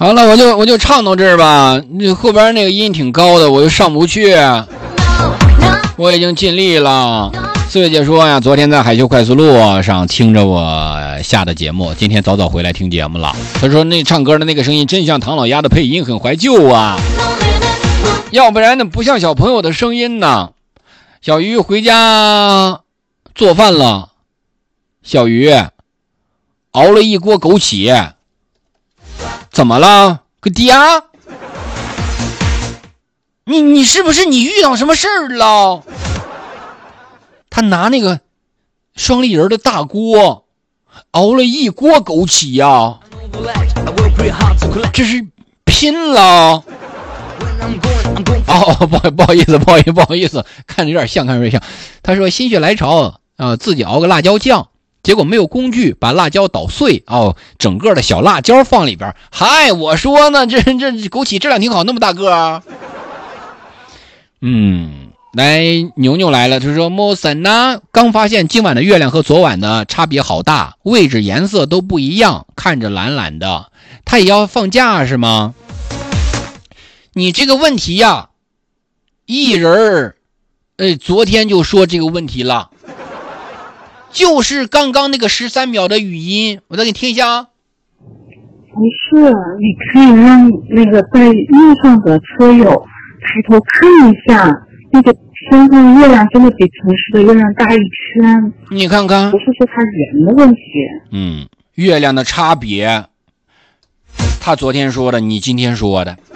好了，我就唱到这儿吧。那后边那个音挺高的，我又上不去。我已经尽力了。四月姐说呀，昨天在海秀快速路上听着我下的节目，今天早早回来听节目了。她说那唱歌的那个声音真像唐老鸭的配音，很怀旧啊。要不然呢，不像小朋友的声音呢。小鱼回家做饭了，小鱼熬了一锅枸杞。怎么了？个爹？你是不是你遇到什么事儿了？他拿那个双立人的大锅熬了一锅枸杞呀，这是拼了。哦，不好意思，看着有点像，他说心血来潮自己熬个辣椒酱，结果没有工具把辣椒捣碎整个的小辣椒放里边。嗨，我说呢，这枸杞质量挺好，那么大个啊。来，牛牛来了，他说莫森呐，刚发现今晚的月亮和昨晚的差别好大，位置颜色都不一样，看着蓝蓝的。他也要放假是吗？你这个问题呀，一人昨天就说这个问题了，就是刚刚那个13秒的语音，我再给你听一下啊。 不是，你可以让那个在路上的车友抬头看一下，那个天上月亮真的比城市的月亮大一圈。 你看看， 不是说它圆的问题。 月亮的差别，他昨天说的，你今天说的。